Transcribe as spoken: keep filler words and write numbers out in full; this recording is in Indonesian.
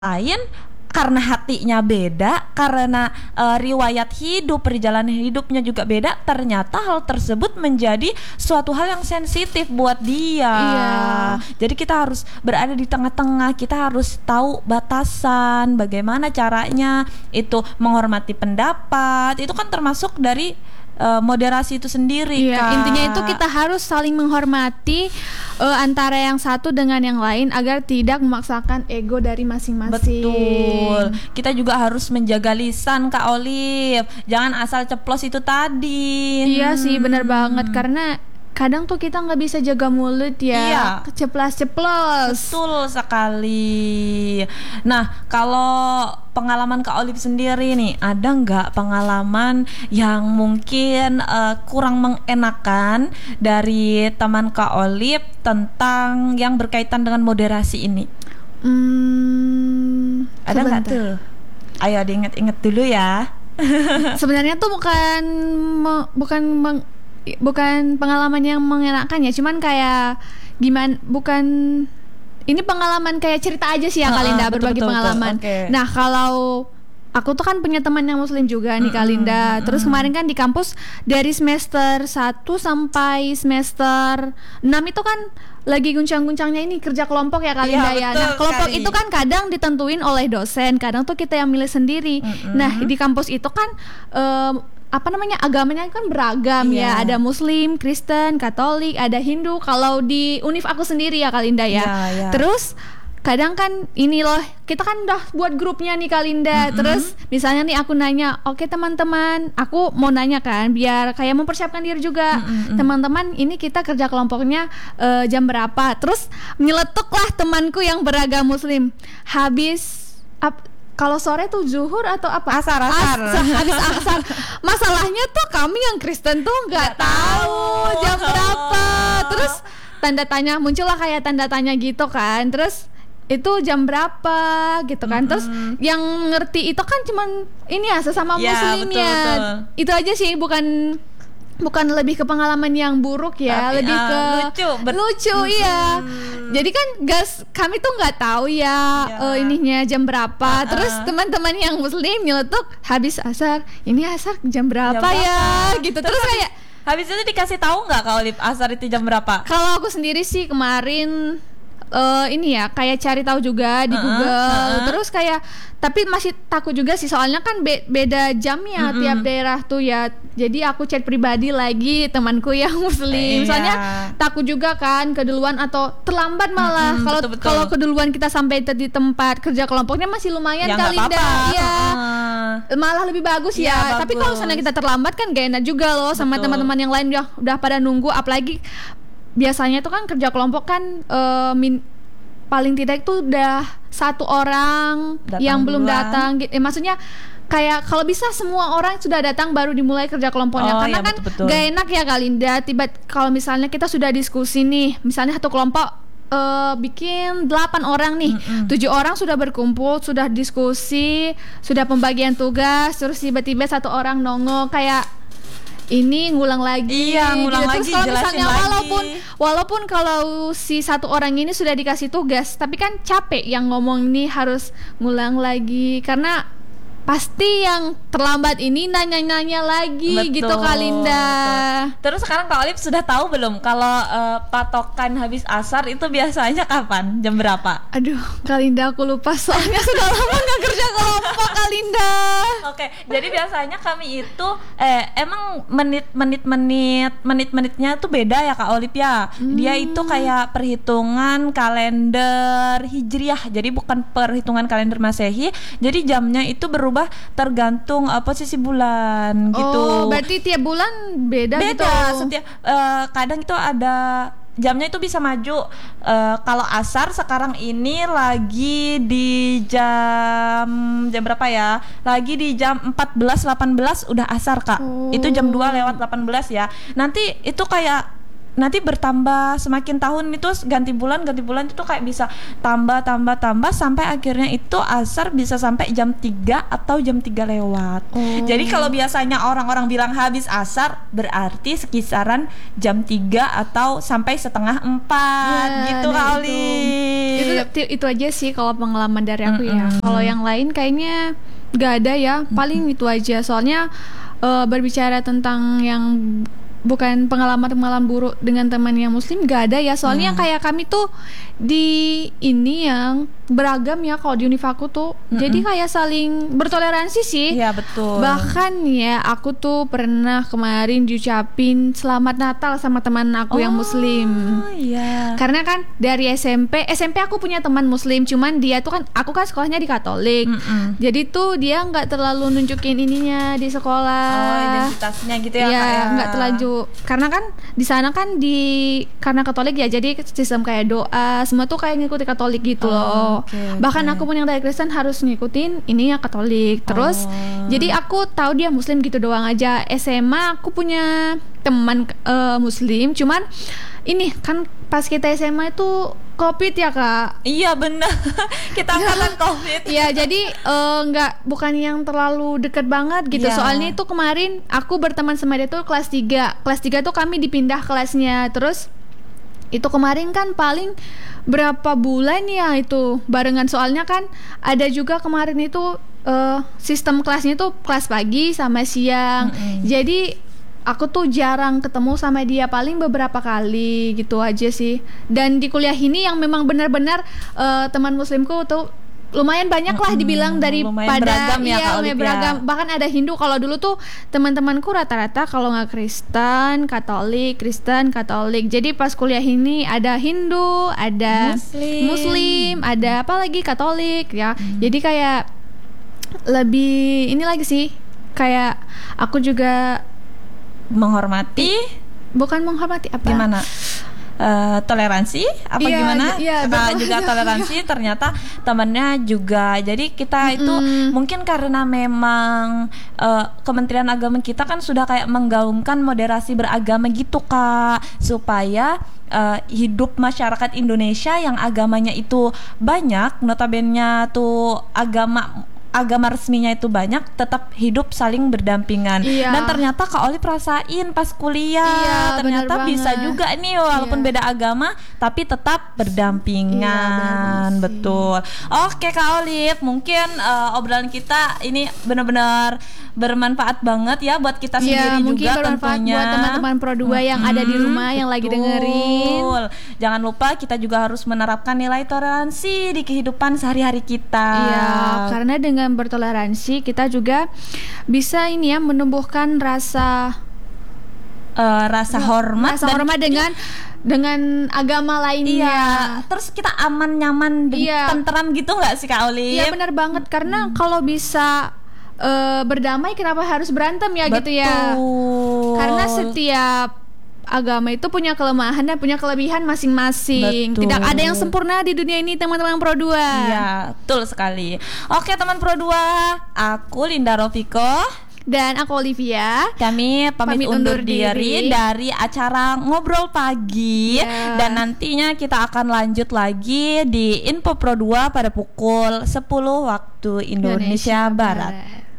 lain karena hatinya beda, karena uh, riwayat hidup, perjalanan hidupnya juga beda, ternyata hal tersebut menjadi suatu hal yang sensitif buat dia. Iya. Jadi kita harus berada di tengah-tengah, kita harus tahu batasan, bagaimana caranya itu menghormati pendapat, itu kan termasuk dari uh, moderasi itu sendiri. Iya, Kak. intinya itu kita harus saling menghormati uh, antara yang satu dengan yang lain agar tidak memaksakan ego dari masing-masing. Betul. Kita juga harus menjaga lisan, Kak Olive. Jangan asal ceplos itu tadi. Iya Hmm. sih, benar banget, karena kadang tuh kita nggak bisa jaga mulut ya, Iya. ceplas-ceplos. Betul sekali. Nah, kalau pengalaman Kak Olive sendiri nih, ada nggak pengalaman yang mungkin uh, kurang mengenakan dari teman Kak Olive tentang yang berkaitan dengan moderasi ini? Hmm, Ada nggak sebentar. tuh? Ayo diinget-inget dulu ya. Sebenarnya tuh bukan me- bukan meng- bukan pengalaman yang mengenakan ya, cuman kayak gimana, bukan, ini pengalaman kayak cerita aja sih ya, Uh-uh, Kalinda, betul, berbagi betul, pengalaman. betul. Oke. Nah, kalau aku tuh kan punya teman yang muslim juga nih, Kalinda. Terus kemarin kan di kampus dari semester satu sampai semester enam itu kan lagi guncang-guncangnya ini kerja kelompok ya, Kalinda, Iya, ya. betul Nah, kelompok sekali. itu kan kadang ditentuin oleh dosen, kadang tuh kita yang milih sendiri. Mm-mm. Nah, di kampus itu kan em, apa namanya, agamanya kan beragam Iya. ya. Ada Muslim, Kristen, Katolik, ada Hindu. Kalau di univ aku sendiri ya, Kalinda, ya. Iya, iya. Terus kadang kan ini loh, kita kan udah buat grupnya nih, Kalinda. Terus misalnya nih aku nanya, oke teman-teman, aku mau nanya kan, biar kayak mempersiapkan diri juga. Teman-teman, ini kita kerja kelompoknya eh, jam berapa? Terus nyeletuklah temanku yang beragam Muslim. Habis ap- kalau sore tuh zuhur atau apa? Asar, asar. As- habis asar. Masalahnya tuh kami yang Kristen tuh nggak Nggak tahu tahu. jam berapa. Terus tanda tanya, muncullah kayak tanda tanya gitu kan. Terus itu jam berapa gitu kan. Terus yang ngerti itu kan cuman ini ya, sesama Ya, muslim betul, ya. betul. Itu aja sih, bukan bukan lebih ke pengalaman yang buruk ya, Tapi, lebih ah, ke lucu, bet- lucu iya. Jadi kan gas kami tuh nggak tahu ya, Ya. eh, ininya jam berapa. Ah, Terus ah. teman-teman yang muslim nyeletuk habis asar, ini asar jam berapa, Jam berapa? ya gitu. Terus habis- kayak habis itu dikasih tahu nggak Kak Olive asar itu jam berapa? kalau aku sendiri sih kemarin eh, ini ya kayak cari tahu juga di Uh-uh, Google. uh-uh. Terus kayak tapi masih takut juga sih, soalnya kan be- beda jamnya Mm-mm. tiap daerah tuh ya. Jadi aku chat pribadi lagi temanku yang muslim. Iya. Soalnya takut juga kan keduluan atau terlambat malah. Mm-mm, Kalau betul-betul. kalau keduluan kita sampai te- di tempat kerja kelompoknya masih lumayan Ya, nggak kali, Linda. apa-apa. Iya. Uh-uh. Malah lebih bagus Iya, ya. Tapi kalau bagus. misalnya kita terlambat kan gak enak juga loh sama Betul. teman-teman yang lain udah udah pada nunggu. Apalagi biasanya itu kan kerja kelompok kan eh, min- paling tidak itu udah satu orang Datang yang belum duluan. datang gitu. Eh, maksudnya kayak kalau bisa semua orang sudah datang baru dimulai kerja kelompoknya. Oh, Karena iya, kan betul-betul. gak enak ya, Kalinda, tiba kalau misalnya kita sudah diskusi nih, misalnya satu kelompok eh, bikin delapan orang nih, tujuh orang sudah berkumpul, sudah diskusi, sudah pembagian tugas, terus tiba-tiba satu orang nongol kayak ini ngulang lagi. Iya, ngulang Terus lagi, kalau jelasin misalnya lagi. walaupun walaupun kalau si satu orang ini sudah dikasih tugas, tapi kan capek yang ngomong ini harus ngulang lagi karena pasti yang terlambat ini nanya-nanya lagi. Betul, Gitu, Kalinda. betul. Terus sekarang Kak Olive sudah tahu belum kalau eh, patokan habis asar itu biasanya kapan? Jam berapa? Aduh, Kalinda, aku lupa soalnya sudah lama nggak kerja kelompok, Kalinda. Oke, jadi biasanya kami itu eh emang menit-menit menit menit-menitnya tuh beda ya Kak Olive ya. Dia itu kayak perhitungan kalender Hijriah. Jadi bukan perhitungan kalender Masehi. Jadi jamnya itu berubah tergantung uh, posisi bulan gitu. Oh, berarti tiap bulan beda, gitu. Beda setiap eh, kadang itu ada jamnya itu bisa maju. Eh, kalau asar sekarang ini lagi di jam jam berapa ya? Lagi di jam empat belas delapan belas udah asar, Kak. Oh. Itu jam dua lewat delapan belas ya. Nanti itu kayak nanti bertambah semakin tahun itu ganti bulan ganti bulan itu kayak bisa tambah tambah tambah sampai akhirnya itu asar bisa sampai jam tiga atau jam tiga lewat. Oh. Jadi kalau biasanya orang-orang bilang habis asar berarti sekisaran jam tiga atau sampai setengah empat Ya, gitu nah kali. itu. itu itu aja sih kalau pengalaman dari aku ya. Kalau yang lain kayaknya nggak ada ya, paling itu aja. Soalnya uh, berbicara tentang yang bukan pengalaman-pengalaman buruk dengan teman yang muslim gak ada ya. Soalnya Hmm. kayak kami tuh di ini yang beragam ya kalau di univ aku tuh. Mm-mm. Jadi kayak saling bertoleransi sih. Iya betul. Bahkan ya aku tuh pernah kemarin diucapin selamat Natal sama teman aku yang muslim. Oh iya. Karena kan dari S M P, S M P aku punya teman muslim, cuman dia tuh kan, aku kan sekolahnya di Katolik. Mm-mm. Jadi tuh dia nggak terlalu nunjukin ininya di sekolah. Oh identitasnya gitu ya, Iya, Kak, ya. nggak terlalu. Karena kan di sana kan di karena Katolik ya, jadi sistem kayak doa semua tuh kayak ngikuti Katolik gitu Oh, loh. oke, Bahkan oke. aku pun yang dari Kristen harus ngikutin ini ya Katolik. Terus Oh. jadi aku tahu dia muslim gitu doang aja. S M A aku punya teman eh, muslim, cuman ini kan pas kita S M A itu Covid ya Kak. Iya benar. Kita angkatan Covid. Iya, jadi eh, nggak bukan yang terlalu deket banget gitu. Iya. Soalnya itu kemarin aku berteman sama dia tuh kelas tiga. Kelas tiga tuh kami dipindah kelasnya. Terus itu kemarin kan paling berapa bulan ya itu barengan. Soalnya kan ada juga kemarin itu eh, sistem kelasnya tuh kelas pagi sama siang. Mm-mm. Jadi aku tuh jarang ketemu sama dia, paling beberapa kali gitu aja sih. Dan di kuliah ini yang memang benar-benar eh, teman muslimku tuh lumayan banyak lah dibilang lumayan daripada beragam ya, iya, Kak lumayan Olivia. beragam. Bahkan ada Hindu. Kalau dulu tuh teman-temanku rata-rata kalau nggak Kristen, Katolik, Kristen, Katolik. Jadi pas kuliah ini ada Hindu, ada Muslim. Muslim, ada apa lagi Katolik ya. Jadi kayak lebih ini lagi sih. Kayak aku juga Menghormati bukan menghormati apa? gimana? Eh, toleransi apa Iya, gimana? iya, Kakak betul. juga toleransi ternyata temannya juga. Jadi kita itu Mm-mm. mungkin karena memang eh, Kementerian Agama kita kan sudah kayak menggaungkan moderasi beragama gitu Kak, supaya eh, hidup masyarakat Indonesia yang agamanya itu banyak, notabene tuh agama agama resminya itu banyak, tetap hidup saling berdampingan. Iya. Dan ternyata Kak Oli rasain pas kuliah, Iya, ternyata bener bisa banget. juga nih walaupun Iya. beda agama tapi tetap berdampingan. Iya, bener banget sih. Betul. Oke Kak Olive, mungkin eh, obrolan kita ini benar-benar bermanfaat banget ya buat kita Iya, sendiri mungkin juga bermanfaat tentunya. buat teman-teman Pro dua yang ada di Mm-mm, rumah yang lagi betul. dengerin. Jangan lupa kita juga harus menerapkan nilai toleransi di kehidupan sehari-hari kita. Iya, karena dengan bertoleransi kita juga bisa ini ya menumbuhkan rasa Eh, rasa hormat rasa dan hormat dengan dengan agama lainnya. iya, terus kita aman nyaman dan Iya. tenteram gitu nggak sih Kak Olive? Iya benar banget, karena kalau bisa eh, berdamai kenapa harus berantem ya gitu ya. Betul. Karena setiap agama itu punya kelemahan dan punya kelebihan masing-masing. Betul. Tidak ada yang sempurna di dunia ini, teman-teman Pro dua. Iya, betul sekali. Oke teman Pro dua, aku Linda Rofiko. Dan aku Olivia. Kami pamit, Pamit undur, undur diri. diri. dari acara Ngobrol Pagi. Iya. Dan nantinya kita akan lanjut lagi di Info Pro dua pada pukul sepuluh waktu Indonesia, Barat.